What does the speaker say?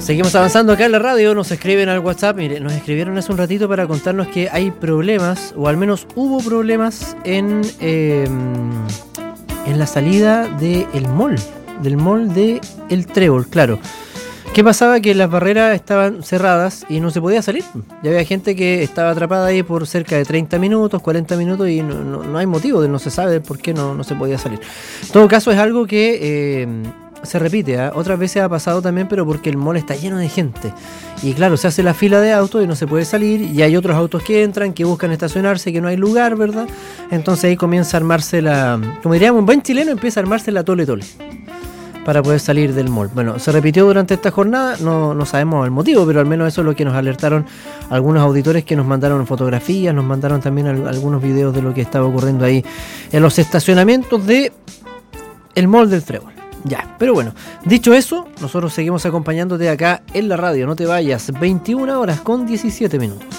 Seguimos avanzando acá en la radio, nos escriben al WhatsApp, mire, nos escribieron hace un ratito para contarnos que hay problemas, o al menos hubo problemas en la salida del mall de El Trébol, claro. ¿Qué pasaba? Que las barreras estaban cerradas y no se podía salir. Ya había gente que estaba atrapada ahí por cerca de 30 minutos, 40 minutos y no hay motivo, no se sabe por qué no se podía salir. En todo caso es algo que se repite, ¿eh? Otras veces ha pasado también, pero porque el mall está lleno de gente. Y claro, se hace la fila de autos y no se puede salir, y hay otros autos que entran, que buscan estacionarse, que no hay lugar, ¿verdad? Entonces ahí comienza a armarse como diríamos un buen chileno, empieza a armarse la tole para poder salir del mall. Bueno, se repitió durante esta jornada, no sabemos el motivo, pero al menos eso es lo que nos alertaron algunos auditores que nos mandaron fotografías, nos mandaron también algunos videos de lo que estaba ocurriendo ahí en los estacionamientos de el mall del Trébol. Ya, pero bueno, dicho eso, nosotros seguimos acompañándote acá en la radio, no te vayas, 21 horas con 17 minutos.